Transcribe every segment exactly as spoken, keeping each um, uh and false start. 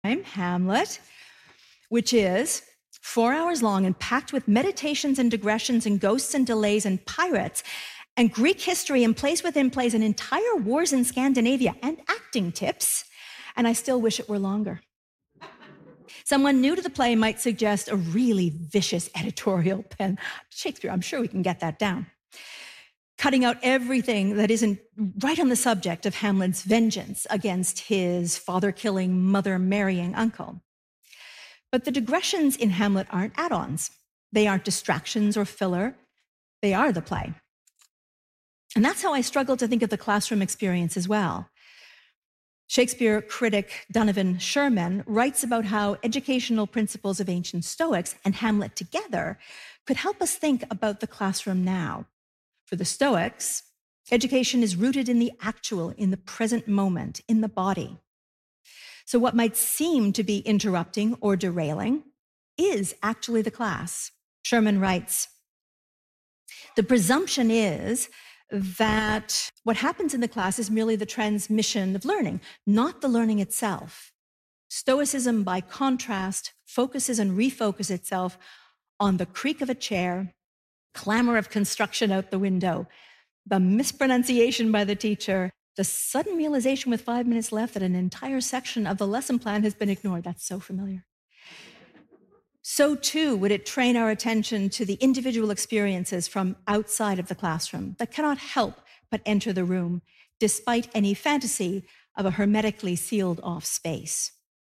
Hamlet, which is four hours long and packed with meditations and digressions and ghosts and delays and pirates and Greek history and plays within plays and entire wars in Scandinavia and acting tips. And I still wish it were longer. Someone new to the play might suggest a really vicious editorial pen. Shakespeare, I'm sure we can get that down. Cutting out everything that isn't right on the subject of Hamlet's vengeance against his father-killing, mother-marrying uncle. But the digressions in Hamlet aren't add-ons. They aren't distractions or filler. They are the play. And that's how I struggle to think of the classroom experience as well. Shakespeare critic Donovan Sherman writes about how educational principles of ancient Stoics and Hamlet together could help us think about the classroom now. For the Stoics, education is rooted in the actual, in the present moment, in the body. So what might seem to be interrupting or derailing is actually the class. Sherman writes, "The presumption is that what happens in the class is merely the transmission of learning, not the learning itself. Stoicism, by contrast, focuses and refocuses itself on the creak of a chair, clamor of construction out the window, the mispronunciation by the teacher, the sudden realization with five minutes left that an entire section of the lesson plan has been ignored." That's so familiar. So too would it train our attention to the individual experiences from outside of the classroom that cannot help but enter the room, despite any fantasy of a hermetically sealed off space.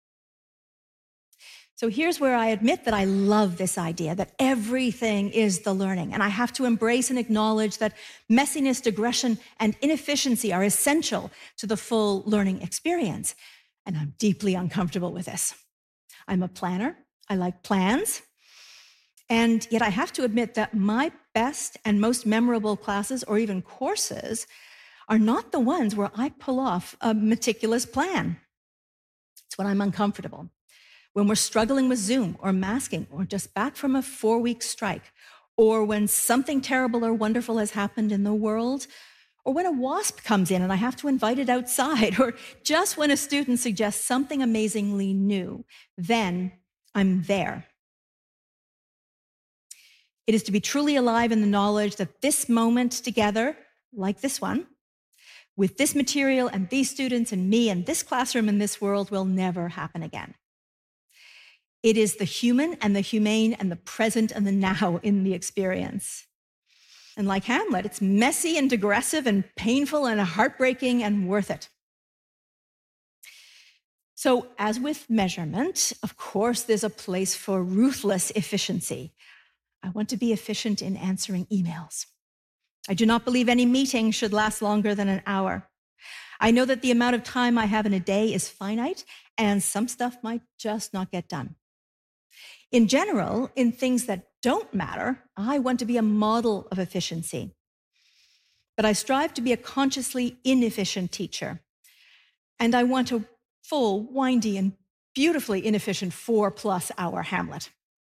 So here's where I admit that I love this idea that everything is the learning, and I have to embrace and acknowledge that messiness, digression, and inefficiency are essential to the full learning experience. And I'm deeply uncomfortable with this. I'm a planner. I like plans. And yet I have to admit that my best and most memorable classes or even courses are not the ones where I pull off a meticulous plan. It's when I'm uncomfortable, when we're struggling with Zoom or masking or just back from a four-week strike, or when something terrible or wonderful has happened in the world, or when a wasp comes in and I have to invite it outside, or just when a student suggests something amazingly new. Then I'm there. It is to be truly alive in the knowledge that this moment together, like this one, with this material and these students and me and this classroom and this world will never happen again. It is the human and the humane and the present and the now in the experience. And like Hamlet, it's messy and digressive and painful and heartbreaking and worth it. So as with measurement, of course, there's a place for ruthless efficiency. I want to be efficient in answering emails. I do not believe any meeting should last longer than an hour. I know that the amount of time I have in a day is finite, and some stuff might just not get done. In general, in things that don't matter, I want to be a model of efficiency. But I strive to be a consciously inefficient teacher. And I want a full, windy, and beautifully inefficient four-plus hour Hamlet.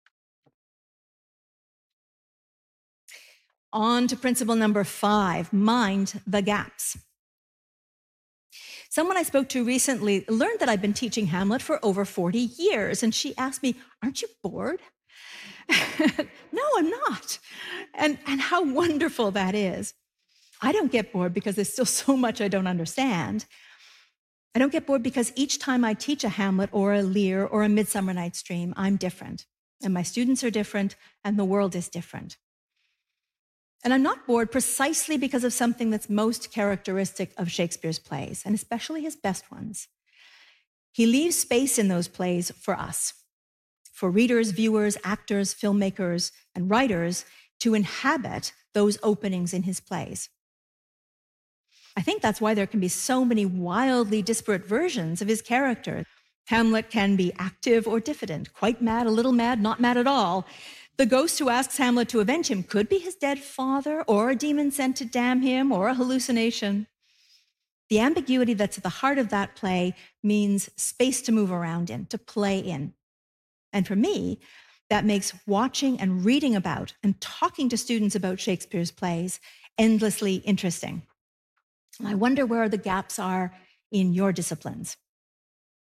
On to principle number five, mind the gaps. Someone I spoke to recently learned that I've been teaching Hamlet for over forty years, and she asked me, "Aren't you bored?" No, I'm not. And, and how wonderful that is. I don't get bored because there's still so much I don't understand. I don't get bored because each time I teach a Hamlet or a Lear or a Midsummer Night's Dream, I'm different. And my students are different, and the world is different. And I'm not bored precisely because of something that's most characteristic of Shakespeare's plays, and especially his best ones. He leaves space in those plays for us, for readers, viewers, actors, filmmakers, and writers to inhabit those openings in his plays. I think that's why there can be so many wildly disparate versions of his character. Hamlet can be active or diffident, quite mad, a little mad, not mad at all. The ghost who asks Hamlet to avenge him could be his dead father, or a demon sent to damn him, or a hallucination. The ambiguity that's at the heart of that play means space to move around in, to play in. And for me, that makes watching and reading about and talking to students about Shakespeare's plays endlessly interesting. I wonder where the gaps are in your disciplines.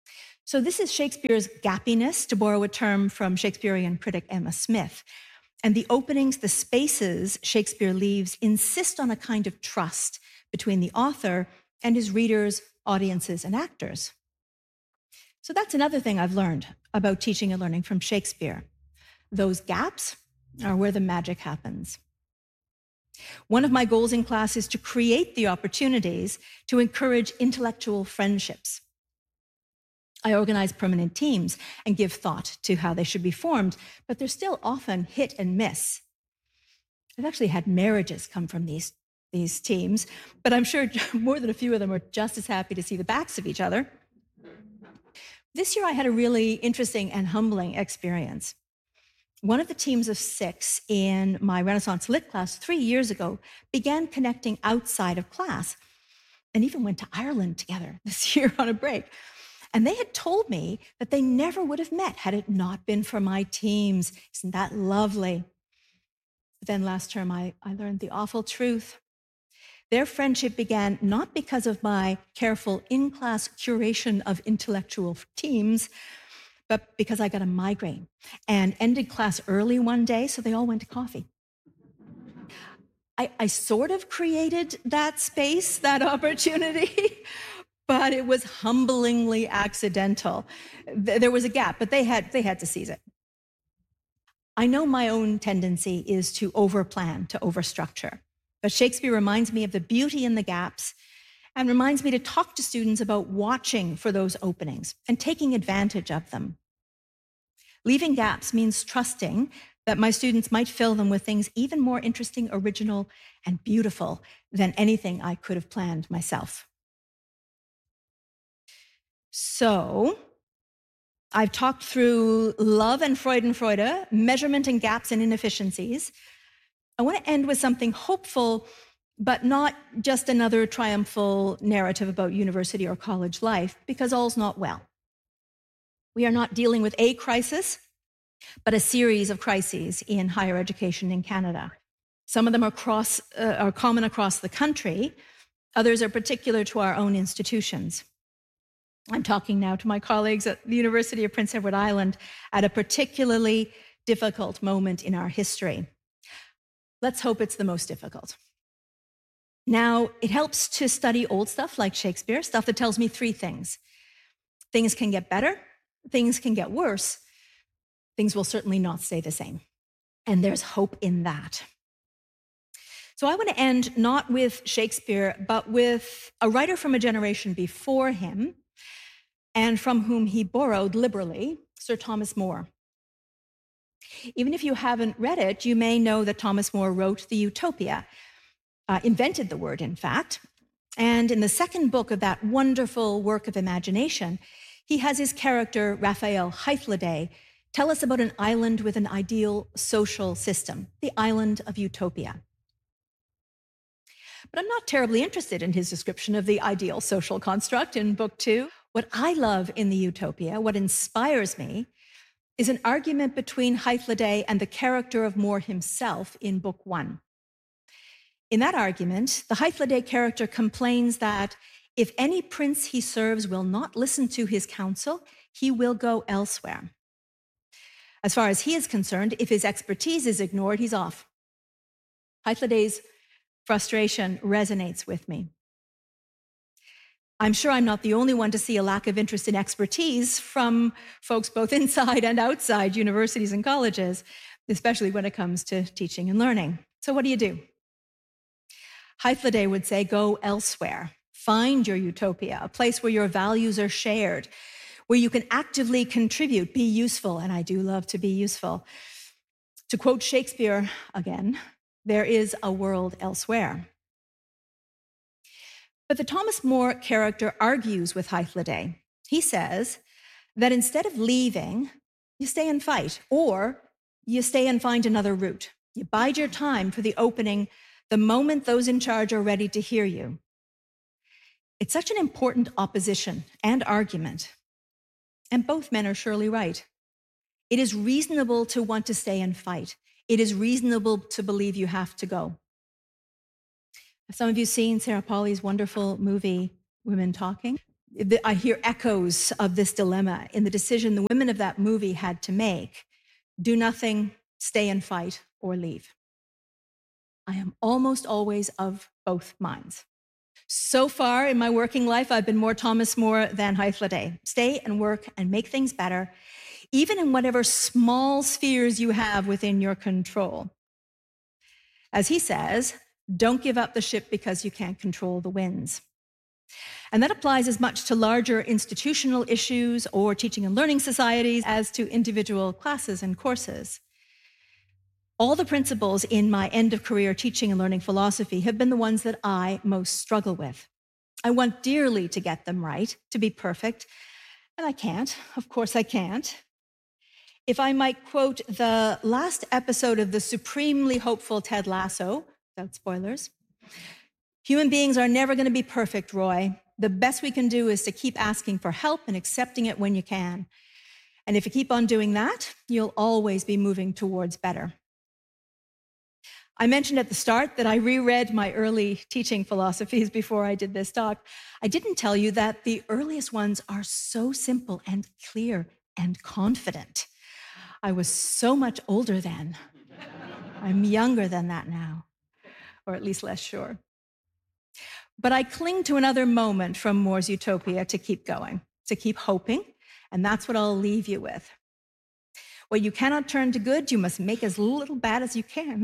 So this is Shakespeare's gappiness, to borrow a term from Shakespearean critic Emma Smith. And the openings, the spaces Shakespeare leaves insist on a kind of trust between the author and his readers, audiences, and actors. So that's another thing I've learned about teaching and learning from Shakespeare. Those gaps are where the magic happens. One of my goals in class is to create the opportunities to encourage intellectual friendships. I organize permanent teams and give thought to how they should be formed, but they're still often hit and miss. I've actually had marriages come from these, these teams, but I'm sure more than a few of them are just as happy to see the backs of each other. This year I had a really interesting and humbling experience. One of the teams of six in my Renaissance Lit class three years ago began connecting outside of class and even went to Ireland together this year on a break. And they had told me that they never would have met had it not been for my teams. Isn't that lovely? But then last term, I, I learned the awful truth. Their friendship began not because of my careful in-class curation of intellectual teams, but because I got a migraine and ended class early one day, so they all went to coffee. I, I sort of created that space, that opportunity, but it was humblingly accidental. There was a gap, but they had, they had to seize it. I know my own tendency is to overplan, to overstructure, but Shakespeare reminds me of the beauty in the gaps and reminds me to talk to students about watching for those openings and taking advantage of them. Leaving gaps means trusting that my students might fill them with things even more interesting, original, and beautiful than anything I could have planned myself. So I've talked through love and Freudenfreude, measurement and gaps and inefficiencies. I want to end with something hopeful, but not just another triumphal narrative about university or college life, because all's not well. We are not dealing with a crisis, but a series of crises in higher education in Canada. Some of them are, cross, uh, are common across the country. Others are particular to our own institutions. I'm talking now to my colleagues at the University of Prince Edward Island at a particularly difficult moment in our history. Let's hope it's the most difficult. Now, it helps to study old stuff like Shakespeare, stuff that tells me three things. Things can get better, things can get worse, things will certainly not stay the same. And there's hope in that. So I want to end not with Shakespeare, but with a writer from a generation before him, and from whom he borrowed liberally, Sir Thomas More. Even if you haven't read it, you may know that Thomas More wrote the Utopia, uh, invented the word, in fact. And in the second book of that wonderful work of imagination, he has his character, Raphael Hythloday, tell us about an island with an ideal social system, the island of Utopia. But I'm not terribly interested in his description of the ideal social construct in book two. What I love in the Utopia, what inspires me, is an argument between Hythloday and the character of More himself in book one. In that argument, the Hythloday character complains that if any prince he serves will not listen to his counsel, he will go elsewhere. As far as he is concerned, if his expertise is ignored, he's off. Hythloday's frustration resonates with me. I'm sure I'm not the only one to see a lack of interest in expertise from folks both inside and outside universities and colleges, especially when it comes to teaching and learning. So what do you do? Hythloday would say, go elsewhere. Find your utopia, a place where your values are shared, where you can actively contribute, be useful, and I do love to be useful. To quote Shakespeare again, there is a world elsewhere. But the Thomas More character argues with Hythloday. He says that instead of leaving, you stay and fight, or you stay and find another route. You bide your time for the opening the moment those in charge are ready to hear you. It's such an important opposition and argument, and both men are surely right. It is reasonable to want to stay and fight. It is reasonable to believe you have to go. Have some of you seen Sarah Polley's wonderful movie, Women Talking? I hear echoes of this dilemma in the decision the women of that movie had to make: do nothing, stay and fight, or leave. I am almost always of both minds. So far in my working life, I've been more Thomas More than Hythloday. Stay and work and make things better, even in whatever small spheres you have within your control. As he says, don't give up the ship because you can't control the winds. And that applies as much to larger institutional issues or teaching and learning societies as to individual classes and courses. All the principles in my end-of-career teaching and learning philosophy have been the ones that I most struggle with. I want dearly to get them right, to be perfect, and I can't. Of course I can't. If I might quote the last episode of the supremely hopeful Ted Lasso, without spoilers, human beings are never going to be perfect, Roy. The best we can do is to keep asking for help and accepting it when you can. And if you keep on doing that, you'll always be moving towards better. I mentioned at the start that I reread my early teaching philosophies before I did this talk. I didn't tell you that the earliest ones are so simple and clear and confident. I was so much older then. I'm younger than that now, or at least less sure. But I cling to another moment from More's Utopia to keep going, to keep hoping, and that's what I'll leave you with. What you cannot turn to good, you must make as little bad as you can.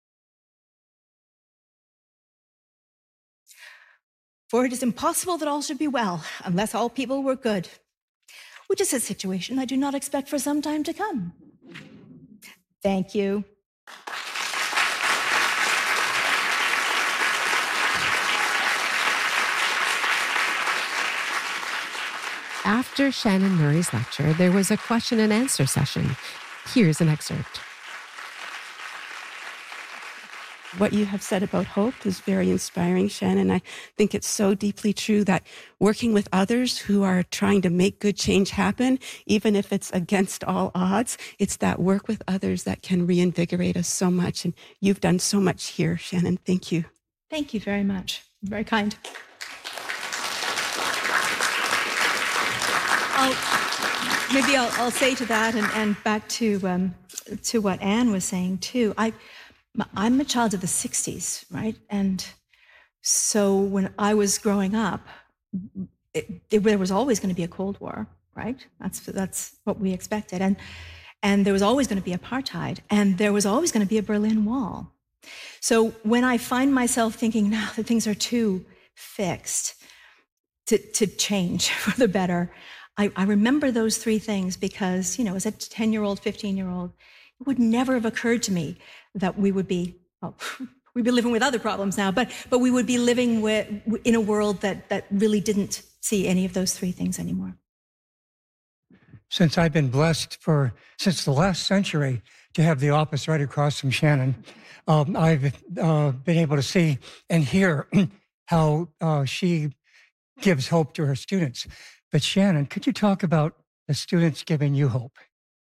For it is impossible that all should be well, unless all people were good, which is a situation I do not expect for some time to come. Thank you. After Shannon Murray's lecture, there was a question and answer session. Here's an excerpt. What you have said about hope is very inspiring, Shannon. I think it's so deeply true that working with others who are trying to make good change happen, even if it's against all odds, it's that work with others that can reinvigorate us so much. And you've done so much here, Shannon. Thank you. Thank you very much. Very kind. I'll, maybe I'll, I'll say to that, and, and back to um, to what Anne was saying too. I. I'm a child of the sixties, right? And so when I was growing up, it, it, there was always going to be a Cold War, right? That's that's what we expected. And, and there was always going to be apartheid, and there was always going to be a Berlin Wall. So when I find myself thinking now that things are too fixed to, to change for the better, I, I remember those three things because, you know, as a ten-year-old, fifteen-year-old, it would never have occurred to me that we would be, well, we'd be living with other problems now, but but we would be living with, in a world that that really didn't see any of those three things anymore. Since I've been blessed for, since the last century, to have the office right across from Shannon, um, I've uh, been able to see and hear how uh, she gives hope to her students. But Shannon, could you talk about the students giving you hope?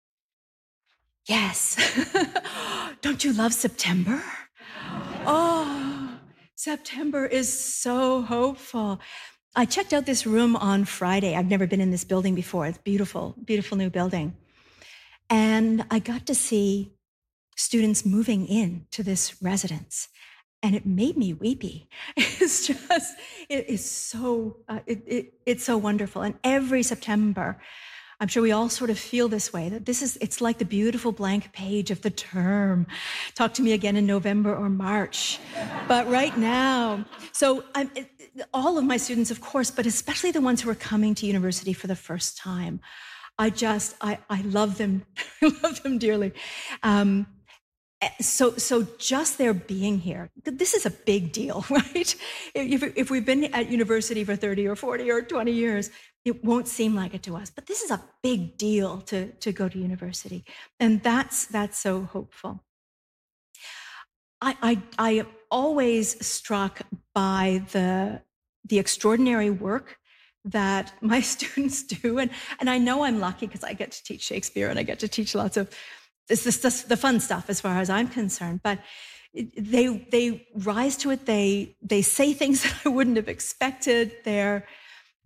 Yes. Don't you love September? Oh, September is so hopeful. I checked out this room on Friday. I've never been in this building before. It's beautiful, beautiful new building. And I got to see students moving into this residence. And it made me weepy. It's just, it is so, uh, it, it, it's so wonderful. And every September, I'm sure we all sort of feel this way, that this is, it's like the beautiful blank page of the term. Talk to me again in November or March. But right now, so I'm, it, all of my students, of course, but especially the ones who are coming to university for the first time, I just, I, I love them, I love them dearly. Um, So, so just their being here, this is a big deal, right? If, if we've been at university for thirty or forty or twenty years, it won't seem like it to us. But this is a big deal to, to go to university. And that's, that's so hopeful. I, I, I am always struck by the, the extraordinary work that my students do. And, and I know I'm lucky because I get to teach Shakespeare and I get to teach lots of It's just the fun stuff as far as I'm concerned, but they they rise to it. They they say things that I wouldn't have expected. They're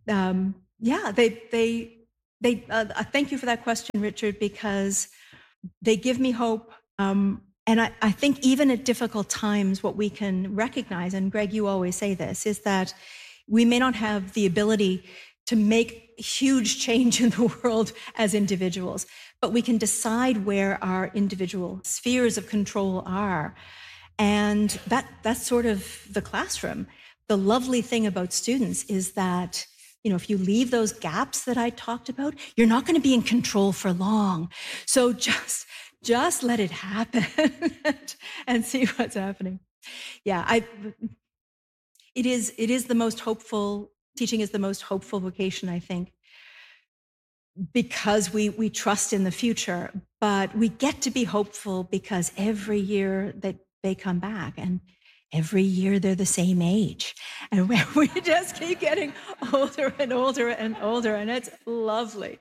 um, yeah, they, they, they, uh, uh, thank you for that question, Richard, because they give me hope. Um, and I, I think even at difficult times, what we can recognize, and Greg, you always say this, is that we may not have the ability to make huge change in the world as individuals, but we can decide where our individual spheres of control are. And that, that's sort of the classroom. The lovely thing about students is that, you know, if you leave those gaps that I talked about, you're not going to be in control for long. So just, just let it happen and see what's happening. Yeah, I, it is, it is the most hopeful, teaching is the most hopeful vocation, I think, because we, we trust in the future, but we get to be hopeful because every year that they come back, and every year they're the same age, and we just keep getting older and older and older, and it's lovely.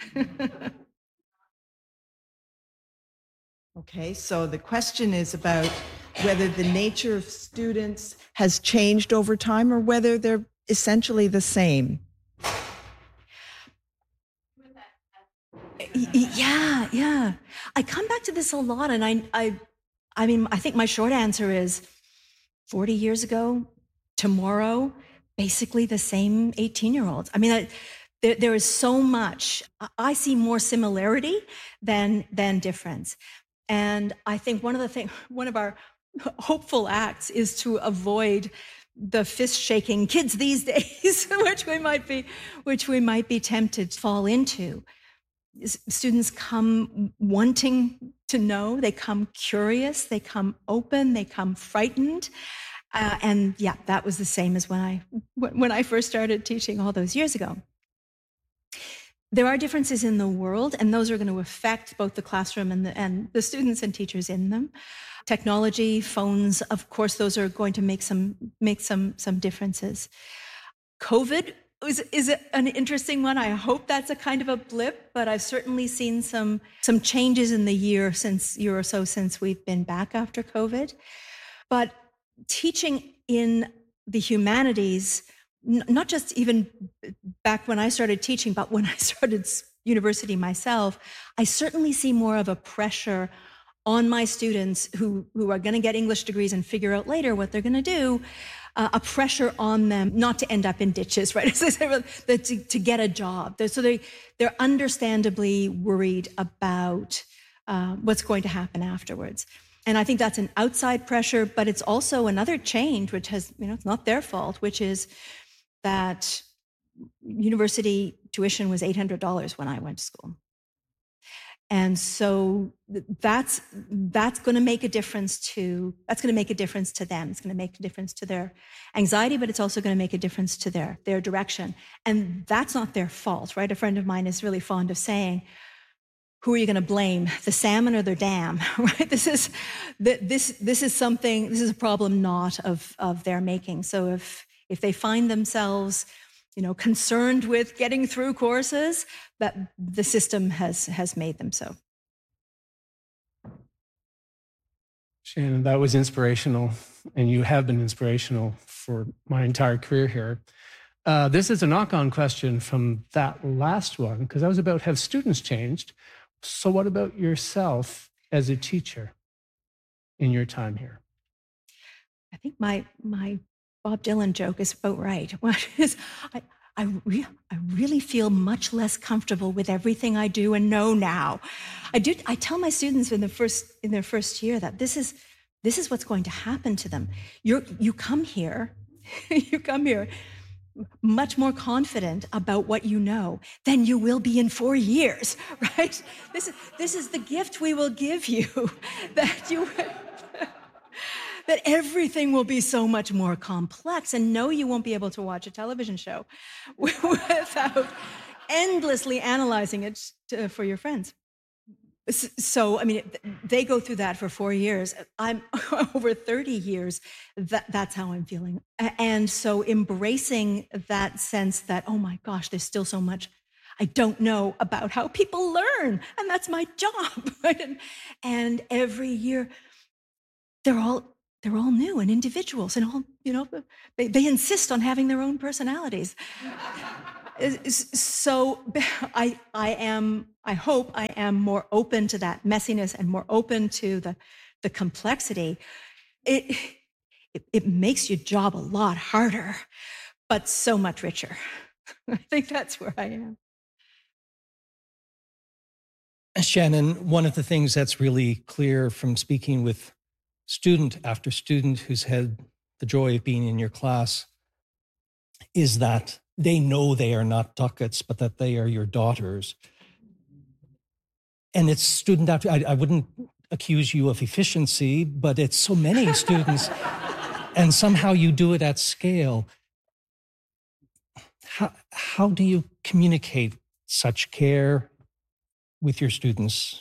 Okay, so the question is about whether the nature of students has changed over time or whether they're essentially the same. Yeah, yeah. I come back to this a lot, and I, I, I mean, I think my short answer is forty years ago, tomorrow, basically the same eighteen-year-olds. I mean, I, there, there is so much. I see more similarity than than difference. And I think one of the things, one of our hopeful acts is to avoid the fist shaking kids these days, which we might be, which we might be tempted to fall into. Students come wanting to know, they come curious, they come open, they come frightened. Uh, and yeah, that was the same as when I, when I first started teaching all those years ago. There are differences in the world, and those are going to affect both the classroom and the, and the students and teachers in them. Technology, phones, of course, those are going to make some, make some, some differences. COVID is, is an interesting one. I hope that's a kind of a blip, but I've certainly seen some, some changes in the year since year or so since we've been back after COVID. But teaching in the humanities, not just even back when I started teaching, but when I started university myself, I certainly see more of a pressure on my students who, who are going to get English degrees and figure out later what they're going to do, uh, a pressure on them not to end up in ditches, right? to, to get a job. So they, they're understandably worried about uh, what's going to happen afterwards. And I think that's an outside pressure, but it's also another change, which has, you know, it's not their fault, which is that university tuition was eight hundred dollars when I went to school. And so that's, that's going to make a difference to, that's going to make a difference to them. It's going to make a difference to their anxiety, but it's also going to make a difference to their, their direction. And that's not their fault, right? A friend of mine is really fond of saying, who are you going to blame, the salmon or the dam, right? This is, this, this is something, this is a problem not of, of their making. So if, if they find themselves, you know, concerned with getting through courses, that the system has, has made them so. Shannon, that was inspirational, and you have been inspirational for my entire career here. Uh, this is a knock-on question from that last one, because that was about, have students changed? So what about yourself as a teacher in your time here? I think my my Bob Dylan joke is about right. What is, I, I, re- I really feel much less comfortable with everything I do and know now. I do. I tell my students in the first in their first year that this is this is what's going to happen to them. You're you come here, you come here much more confident about what you know than you will be in four years, right? This is this is the gift we will give you, that you that everything will be so much more complex, and no, you won't be able to watch a television show without endlessly analyzing it to, for your friends. So, I mean, they go through that for four years. I'm over thirty years. That, that's how I'm feeling. And so embracing that sense that, oh my gosh, there's still so much I don't know about how people learn. And that's my job. Right? And, and every year, they're all they're all new and individuals and all, you know, they, they insist on having their own personalities. So I, I am, I hope I am more open to that messiness and more open to the, the complexity. It, it, it makes your job a lot harder, but so much richer. I think that's where I am. Shannon, one of the things that's really clear from speaking with student after student who's had the joy of being in your class is that they know they are not Ducketts, but that they are your daughters. And it's student after, I, I wouldn't accuse you of efficiency, but it's so many students, and somehow you do it at scale. How, how do you communicate such care with your students?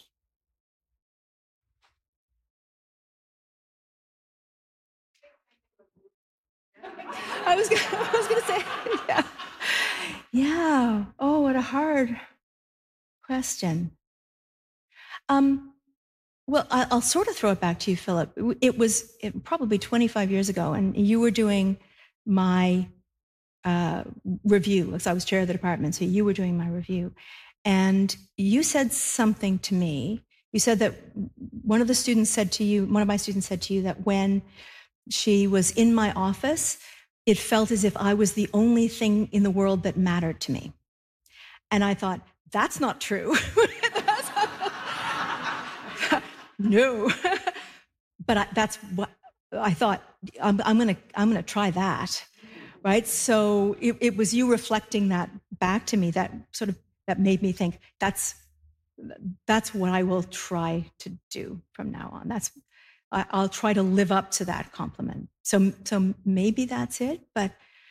I was gonna, I was going to say, yeah. Yeah. Oh, what a hard question. Um, well, I, I'll sort of throw it back to you, Philip. It was it, probably twenty-five years ago, and you were doing my uh, review, because I was chair of the department, so you were doing my review. And you said something to me. You said that one of the students said to you, one of my students said to you that when she was in my office, it felt as if I was the only thing in the world that mattered to me. And I thought, that's not true. No. But I, that's what I thought, I'm, I'm gonna I'm gonna try that, right? So it, it was you reflecting that back to me that sort of, that made me think, that's that's what I will try to do from now on. That's I, I'll try to live up to that compliment. So, so maybe that's it, but,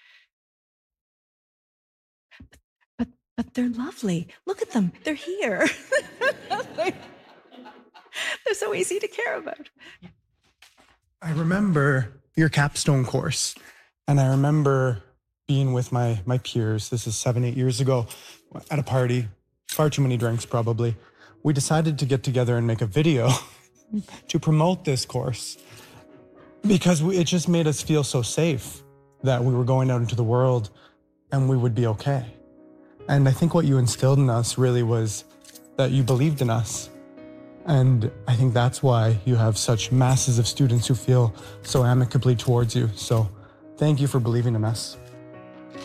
but, but they're lovely. Look at them. They're here. They're so easy to care about. I remember your capstone course, and I remember being with my, my peers. This is seven, eight years ago at a party, far too many drinks probably. We decided to get together and make a video to promote this course, because we, it just made us feel so safe that we were going out into the world and we would be okay. And I think what you instilled in us really was that you believed in us. And I think that's why you have such masses of students who feel so amicably towards you. So thank you for believing in us.